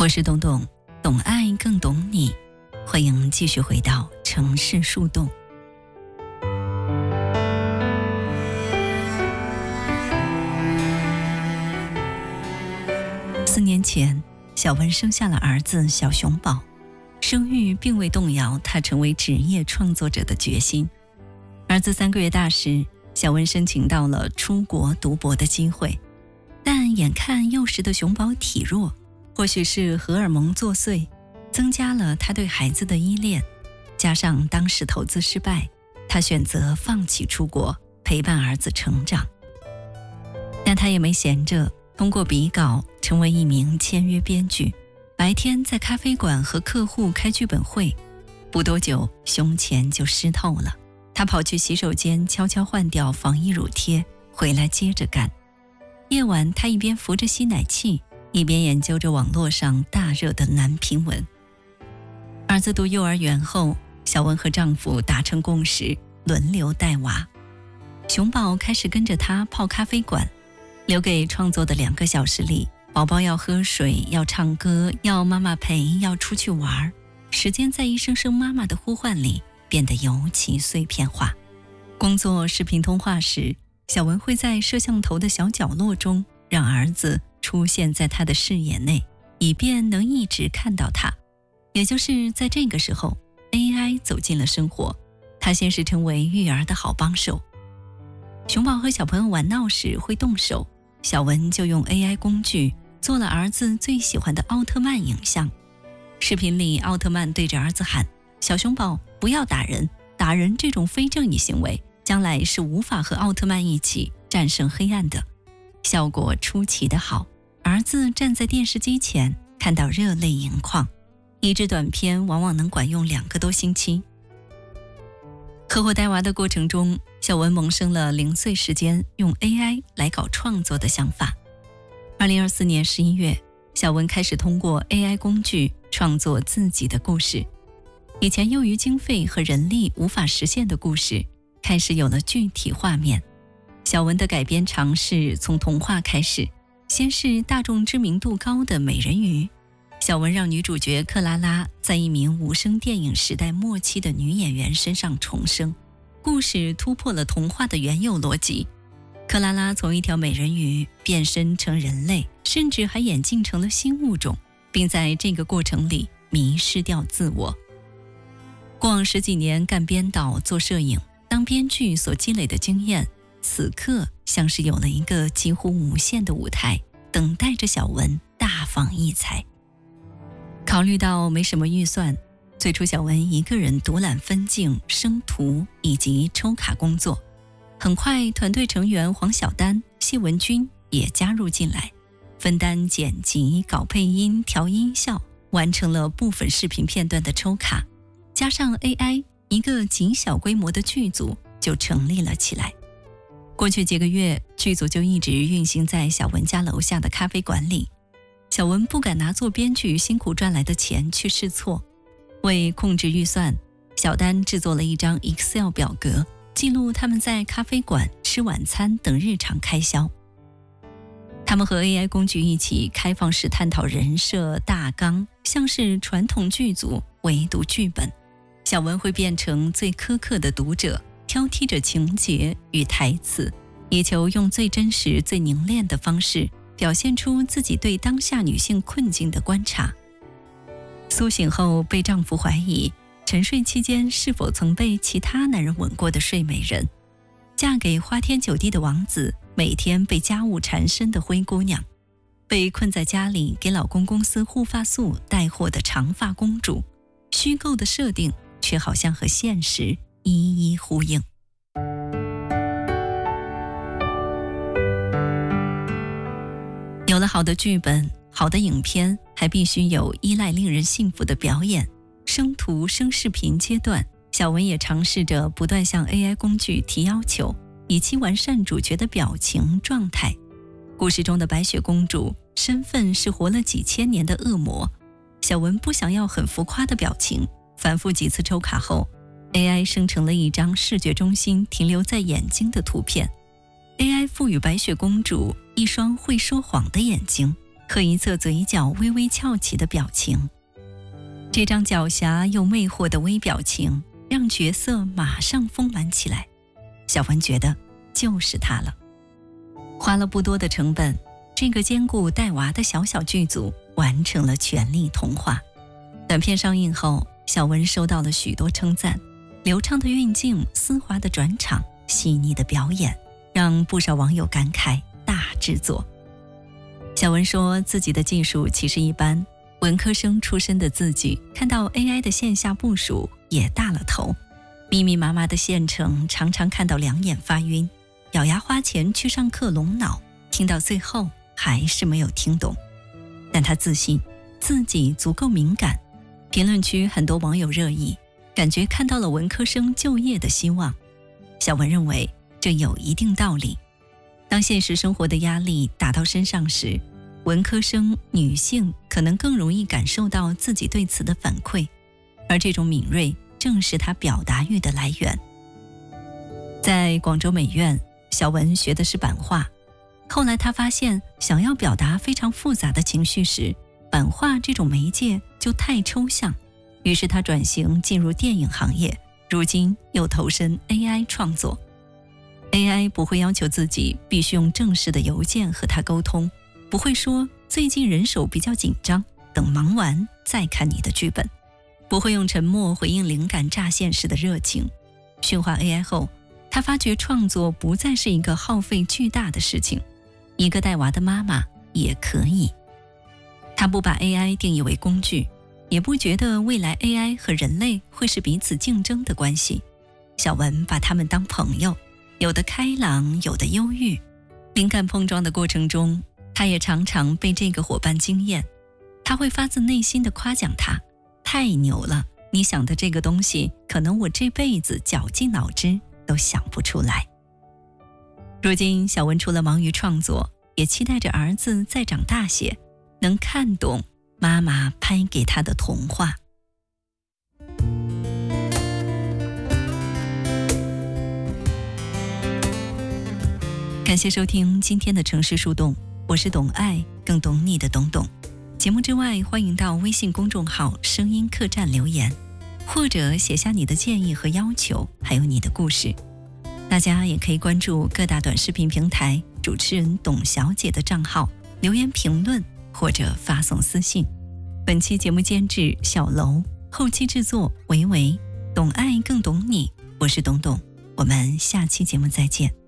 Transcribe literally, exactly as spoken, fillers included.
我是董董，懂爱更懂你。欢迎继续回到城市树洞。四年前，小文生下了儿子小熊宝，生育并未动摇他成为职业创作者的决心。儿子三个月大时，小文申请到了出国读博的机会，但眼看幼时的熊宝体弱，或许是荷尔蒙作祟，增加了他对孩子的依恋，加上当时投资失败，他选择放弃出国，陪伴儿子成长。但他也没闲着，通过笔稿成为一名签约编剧，白天在咖啡馆和客户开剧本会，不多久胸前就湿透了。他跑去洗手间悄悄换掉防疫乳贴，回来接着干。夜晚他一边扶着吸奶器，一边研究着网络上大热的男频文。儿子读幼儿园后，小文和丈夫达成共识，轮流带娃。熊宝开始跟着他泡咖啡馆，留给创作的两个小时里，宝宝要喝水，要唱歌，要妈妈陪，要出去玩。时间在一声声妈妈的呼唤里变得尤其碎片化。工作视频通话时，小文会在摄像头的小角落中让儿子出现在他的视野内，以便能一直看到他。也就是在这个时候， A I 走进了生活，它先是成为育儿的好帮手。熊宝和小朋友玩闹时会动手，小文就用 A I 工具做了儿子最喜欢的奥特曼影像。视频里，奥特曼对着儿子喊：小熊宝，不要打人，打人这种非正义行为，将来是无法和奥特曼一起战胜黑暗的。效果出奇的好，儿子站在电视机前看到热泪盈眶。一支短片往往能管用两个多星期。合伙带娃的过程中，小文萌生了零碎时间用 A I 来搞创作的想法。二零二四年十一月，小文开始通过 A I 工具创作自己的故事。以前由于经费和人力无法实现的故事，开始有了具体画面。小文的改编尝试从童话开始，先是大众知名度高的美人鱼。小文让女主角克拉拉在一名无声电影时代末期的女演员身上重生，故事突破了童话的原有逻辑。克拉拉从一条美人鱼变身成人类，甚至还演进成了新物种，并在这个过程里迷失掉自我。过往十几年干编导做摄影，当编剧所积累的经验，此刻像是有了一个几乎无限的舞台，等待着小文大放异彩。考虑到没什么预算，最初小文一个人独揽分镜、生图以及抽卡工作。很快团队成员黄晓丹、谢文君也加入进来，分担剪辑、搞配音、调音效，完成了部分视频片段的抽卡。加上 A I， 一个极小规模的剧组就成立了起来。过去几个月，剧组就一直运行在小文家楼下的咖啡馆里。小文不敢拿做编剧辛苦赚来的钱去试错，为控制预算，小丹制作了一张 Excel 表格，记录他们在咖啡馆吃晚餐等日常开销。他们和 A I 工具一起开放式探讨人设大纲，像是传统剧组围读剧本。小文会变成最苛刻的读者，挑剔着情节与台词，以求用最真实、最凝练的方式表现出自己对当下女性困境的观察。苏醒后被丈夫怀疑，沉睡期间是否曾被其他男人吻过的睡美人，嫁给花天酒地的王子，每天被家务缠身的灰姑娘，被困在家里给老公公司护发素带货的长发公主，虚构的设定却好像和现实一一呼应。有了好的剧本、好的影片，还必须有依赖令人信服的表演。生图、生视频阶段，小文也尝试着不断向 A I 工具提要求，以期完善主角的表情状态。故事中的白雪公主身份是活了几千年的恶魔，小文不想要很浮夸的表情，反复几次抽卡后， A I 生成了一张视觉中心停留在眼睛的图片。 A I 赋予白雪公主一双会说谎的眼睛， 和一侧嘴角微微翘起的表情。这张狡黠又魅惑的微表情让角色马上丰满起来。小文觉得就是他了。花了不多的成本，这个兼顾带娃的小小剧组完成了全力童话。短片上映后，小文收到了许多称赞，流畅的运镜、丝滑的转场、细腻的表演，让不少网友感慨大制作。小文说自己的技术其实一般，文科生出身的自己看到 A I 的线下部署也大了头，密密麻麻的线程常常看到两眼发晕，咬牙花钱去上课龙脑，听到最后还是没有听懂。但他自信自己足够敏感，评论区很多网友热议，感觉看到了文科生就业的希望。小文认为这有一定道理。当现实生活的压力打到身上时，文科生女性可能更容易感受到自己对此的反馈，而这种敏锐正是她表达欲的来源。在广州美院，小文学的是版画，后来她发现想要表达非常复杂的情绪时，版画这种媒介就太抽象，于是她转型进入电影行业，如今又投身 A I 创作。A I 不会要求自己必须用正式的邮件和它沟通，不会说最近人手比较紧张，等忙完再看你的剧本，不会用沉默回应灵感乍现时的热情。驯化 A I 后，他发觉创作不再是一个耗费巨大的事情，一个带娃的妈妈也可以。他不把 A I 定义为工具，也不觉得未来 A I 和人类会是彼此竞争的关系。小文把他们当朋友，有的开朗，有的忧郁。灵感碰撞的过程中，他也常常被这个伙伴惊艳。他会发自内心地夸奖他，太牛了，你想的这个东西，可能我这辈子绞尽脑汁都想不出来。如今小文除了忙于创作，也期待着儿子再长大些，能看懂妈妈拍给他的童话。感谢收听今天的城市树洞，我是懂爱更懂你的懂懂。节目之外，欢迎到微信公众号声音客栈留言，或者写下你的建议和要求，还有你的故事。大家也可以关注各大短视频平台主持人董小姐的账号，留言评论或者发送私信。本期节目监制小楼，后期制作维维，懂爱更懂你，我是董董，我们下期节目再见。